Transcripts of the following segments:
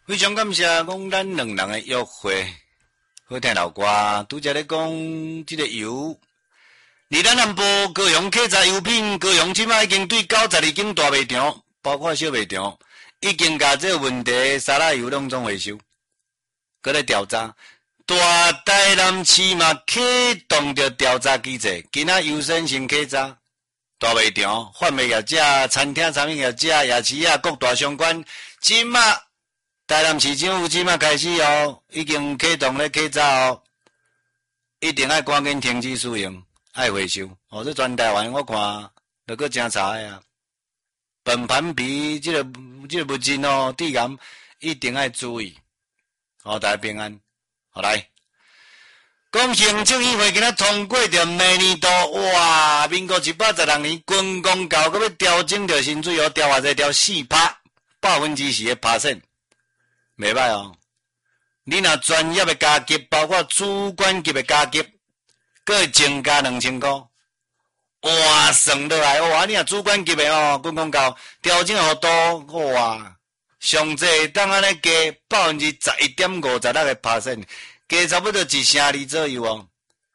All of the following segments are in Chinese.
非常感谢讲咱两人的约会，好听老歌，拄则咧讲即个油。伫咱南部高雄客家油品，高雄即摆已经对92间大卖场，包括小卖场，已经甲这个问题沙拉油拢总回收。搁咧调查，大台南市嘛启动着调查机制，今仔优先性客家大卖场、贩卖业者、餐厅产品业者、夜市啊各大商关，即马台南市政府即马开始哦，已经启动咧客家哦，一定要赶紧停止使用，爱回收。哦，这全台湾我看都搁真查诶啊！本盘皮即个物质哦，致癌一定要注意。好，大家平安。好来，讲行政议会今仔通过着明年度，哇，民国112年军公教搁要调整着薪水哦，调偌济调4%，10%的%，袂歹哦。你若专业的加级，包括主管级的加级，搁会增加2000块。哇，算落来，哇，你若主管级的哦，军公教调整好多，哇。上济当安尼加11.56%的%，加差不多1成2左右哦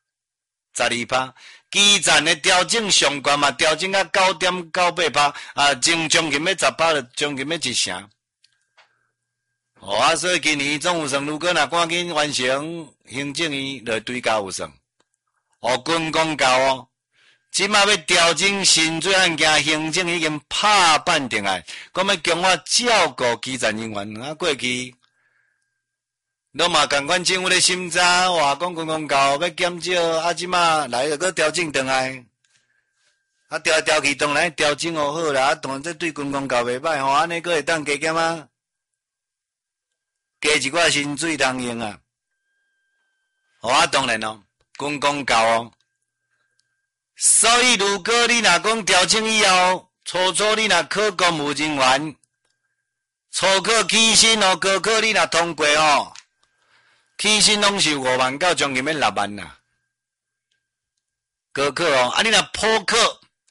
，12%。基站的调整上悬嘛，调整到9.98%，啊，将近要10%了，将近要1成。哦啊，所以今年总有算，如果若赶紧完成行政院，就对家有算。哦，军公教哦。即马要调整薪水案件，行政已经拍板定来，讲要强化照顾基层人员。啊，过去拢嘛共款政府咧审查，话讲军公教要减少，啊，即马来就搁调整转来，啊调来调去，当然调整好好啦。啊，当然这对军公教袂歹吼，安尼搁会当加减啊，加一寡薪水通用啊。哦啊，当然咯，军公教哦。所以，如果你若讲调整以后，初你若考公务人员，初考起薪哦，高考你若通过哦，起薪拢是5万到将近要6万啦。高考哦，啊你若普考，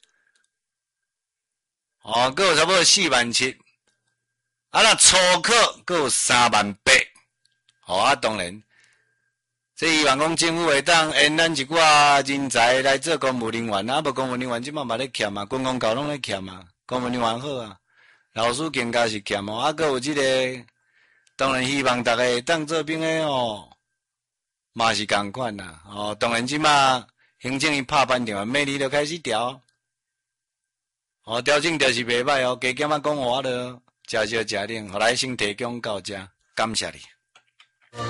哦，佫有差不多4万7，啊若初考佫有3万8，哦啊当然。这希望讲政府会当引咱一寡人才来做公务人员啊，无公务人员即马嘛咧欠啊，军公教拢咧欠啊，公务人员好啊，老师更加是欠哦，啊，佫有即个，当然希望大家当做兵诶哦，嘛是共款啦，哦，当然即马行政院拍板定啊，明年就开始调，哦，调整调是袂歹哦，加减啊讲话咯，食少食冷，后来先提供到遮，感谢你。